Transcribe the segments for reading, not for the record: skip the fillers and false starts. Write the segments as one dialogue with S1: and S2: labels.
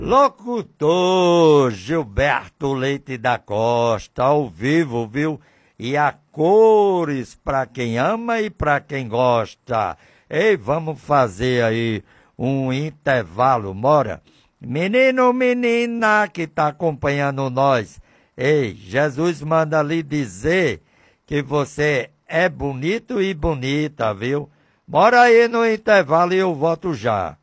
S1: Locutor Gilberto Leite da Costa, ao vivo, viu? E a cores pra quem ama e pra quem gosta. Ei, vamos fazer aí um intervalo, bora? Menino, menina que tá acompanhando nós. Ei, Jesus manda lhe dizer que você é bonito e bonita, viu? Bora aí no intervalo e eu volto já.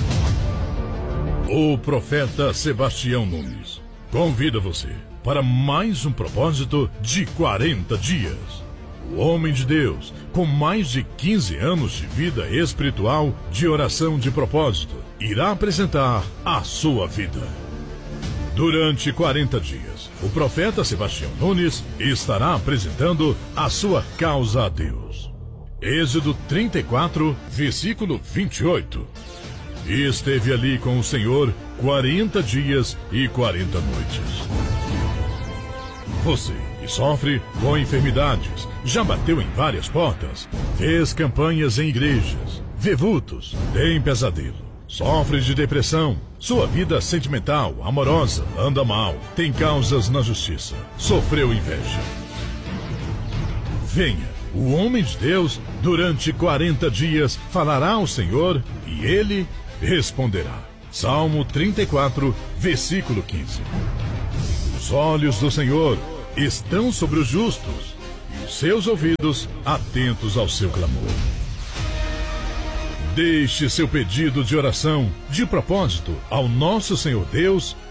S2: O profeta Sebastião Nunes convida você para mais um propósito de 40 dias. O homem de Deus, com mais de 15 anos de vida espiritual, de oração de propósito, irá apresentar a sua vida. Durante 40 dias, o profeta Sebastião Nunes estará apresentando a sua causa a Deus. Êxodo 34, versículo 28. E esteve ali com o Senhor 40 dias e 40 noites. Você que sofre com enfermidades, já bateu em várias portas, fez campanhas em igrejas, vê vultos, tem pesadelo, sofre de depressão, sua vida sentimental, amorosa, anda mal, tem causas na justiça, sofreu inveja. Venha, o homem de Deus, durante 40 dias, falará ao Senhor e ele responderá. Salmo 34, versículo 15. Os olhos do Senhor estão sobre os justos e os seus ouvidos atentos ao seu clamor. Deixe seu pedido de oração, de propósito, ao nosso Senhor Deus